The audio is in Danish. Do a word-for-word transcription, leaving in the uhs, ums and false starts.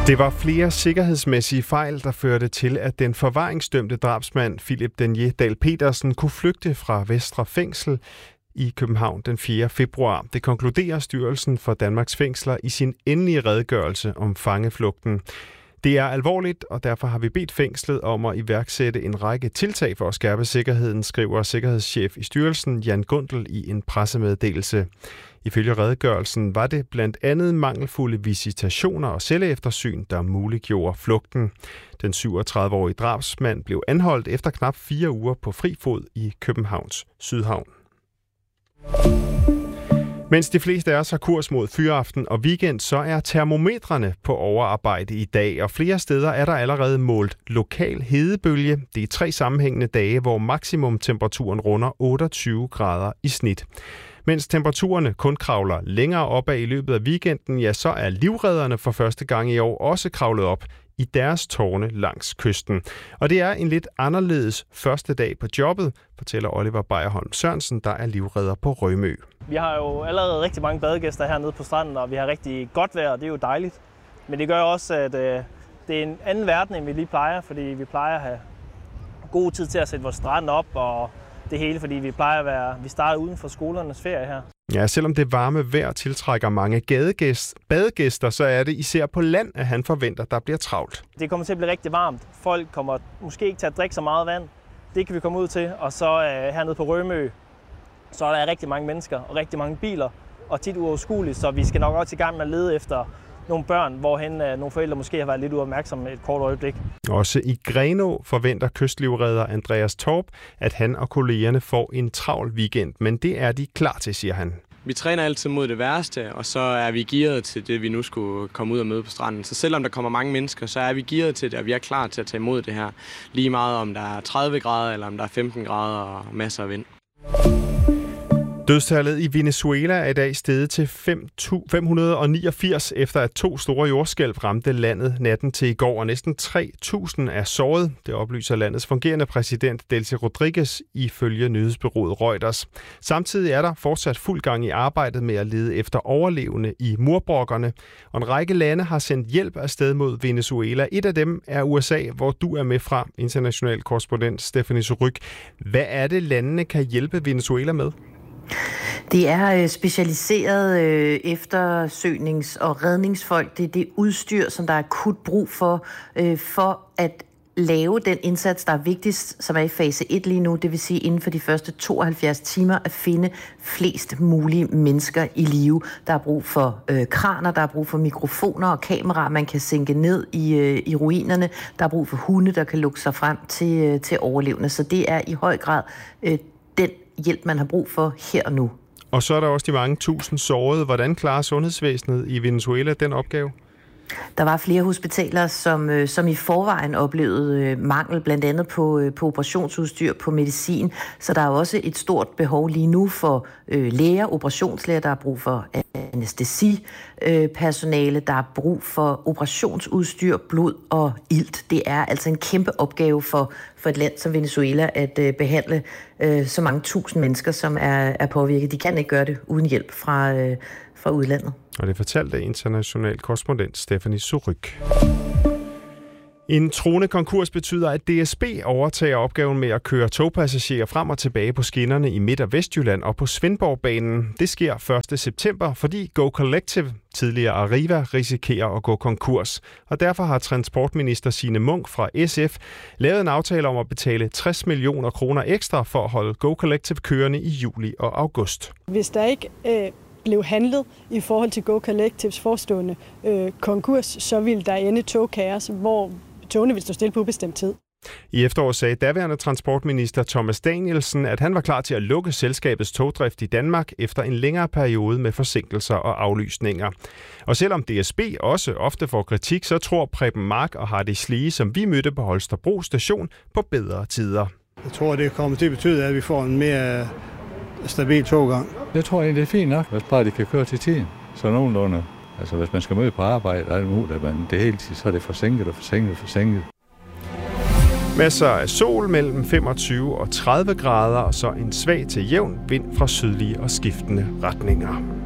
Det var flere sikkerhedsmæssige fejl, der førte til, at den forvaringsdømte drabsmand Philip Denier Dahl Petersen kunne flygte fra Vestre Fængsel i København den fjerde februar. Det konkluderer Styrelsen for Danmarks Fængsler i sin endelige redegørelse om fangeflugten. Det er alvorligt, og derfor har vi bedt fængslet om at iværksætte en række tiltag for at skærpe sikkerheden, skriver sikkerhedschef i styrelsen Jan Gundel i en pressemeddelelse. Ifølge redegørelsen var det blandt andet mangelfulde visitationer og celleeftersyn, der muliggjorde flugten. Den syvogtredive-årige drabsmand blev anholdt efter knap fire uger på fri fod i Københavns Sydhavn. Mens de fleste af os har kurs mod fyraften og weekend, så er termometrene på overarbejde i dag, og flere steder er der allerede målt lokal hedebølge. Det er tre sammenhængende dage, hvor maksimumtemperaturen runder otteogtyve grader i snit. Mens temperaturerne kun kravler længere opad i løbet af weekenden, ja, så er livredderne for første gang i år også kravlet op i deres tårne langs kysten. Og det er en lidt anderledes første dag på jobbet, fortæller Oliver Beierholm Sørensen, der er livredder på Rømø. Vi har jo allerede rigtig mange badegæster hernede på stranden, og vi har rigtig godt vejr, og det er jo dejligt. Men det gør også, at øh, det er en anden verden, end vi lige plejer, fordi vi plejer at have god tid til at sætte vores strand op og det hele, fordi vi plejer at være, vi starter uden for skolernes ferie her. Ja, selvom det varme vejr tiltrækker mange gadegæst, badegæster, så er det især på land, at han forventer, der bliver travlt. Det kommer til at blive rigtig varmt. Folk kommer måske ikke til at drikke så meget vand. Det kan vi komme ud til. Og så øh, hernede på Rømø, så er der rigtig mange mennesker og rigtig mange biler, og tit uoverskueligt, så vi skal nok også i gang med at lede efter nogle børn, hvorhen øh, nogle forældre måske har været lidt uopmærksomme et kort øjeblik. Også i Grenaa forventer kystlivredder Andreas Torp, at han og kollegerne får en travl weekend, men det er de klar til, siger han. Vi træner altid mod det værste, og så er vi gearet til det, vi nu skulle komme ud og møde på stranden. Så selvom der kommer mange mennesker, så er vi gearet til det, og vi er klar til at tage imod det her. Lige meget om der er tredive grader, eller om der er femten grader og masser af vind. Dødstallet i Venezuela er i dag steget til fem hundrede og niogfirs, efter at to store jordskælv ramte landet natten til i går, og næsten tre tusind er såret. Det oplyser landets fungerende præsident Delcy Rodriguez ifølge nyhedsbureauet Reuters. Samtidig er der fortsat fuld gang i arbejdet med at lede efter overlevende i murbrokkerne, og en række lande har sendt hjælp afsted mod Venezuela. Et af dem er U S A, hvor du er med fra, international korrespondent Stephanie Suryk. Hvad er det, landene kan hjælpe Venezuela med? Det er specialiseret øh, eftersøgnings- og redningsfolk. Det er det udstyr, som der er akut brug for, øh, for at lave den indsats, der er vigtigst, som er i fase et lige nu. Det vil sige inden for de første tooghalvfjerds timer at finde flest mulige mennesker i live. Der er brug for øh, kraner, der er brug for mikrofoner og kameraer, man kan sænke ned i, øh, i ruinerne. Der er brug for hunde, der kan lukke sig frem til, øh, til overlevende. Så det er i høj grad øh, den hjælp, man har brug for her og nu. Og så er der også de mange tusind sårede. Hvordan klarer sundhedsvæsenet i Venezuela den opgave? Der var flere hospitaler, som, som i forvejen oplevede mangel, blandt andet på, på operationsudstyr, på medicin. Så der er også et stort behov lige nu for øh, læger, operationslæger, der er brug for anæstesipersonale, der er brug for operationsudstyr, blod og ilt. Det er altså en kæmpe opgave for, for et land som Venezuela at øh, behandle øh, så mange tusind mennesker, som er, er påvirket. De kan ikke gøre det uden hjælp fra, øh, fra udlandet. Og det fortalte international korrespondent Stephanie Suryk. En truende konkurs betyder, at D S B overtager opgaven med at køre togpassagerer frem og tilbage på skinnerne i Midt- og Vestjylland og på Svendborgbanen. Det sker første september, fordi Go Collective, tidligere Arriva, risikerer at gå konkurs. Og derfor har transportminister Signe Munk fra S F lavet en aftale om at betale tres millioner kroner ekstra for at holde Go Collective kørende i juli og august. Hvis der ikke øh blev handlet i forhold til Go Collectives forestående øh, konkurs, så ville der ende togkaos, hvor togene ville stå stille på ubestemt tid. I efteråret sagde daværende transportminister Thomas Danielsen, at han var klar til at lukke selskabets togdrift i Danmark efter en længere periode med forsinkelser og aflysninger. Og selvom D S B også ofte får kritik, så tror Preben Mark og Hardy Slige, som vi mødte på Holstebro station, på bedre tider. Jeg tror, det kommer til at betyde, at vi får en mere stabil toggang. Jeg tror egentlig, det er fint nok, hvis bare de kan køre til tiden, så nogenlunde. Altså hvis man skal møde på arbejde, er det muligt, at man det hele tiden, så er det forsinket og forsinket og forsinket. Masser af sol mellem femogtyve og tredive grader, og så en svag til jævn vind fra sydlige og skiftende retninger.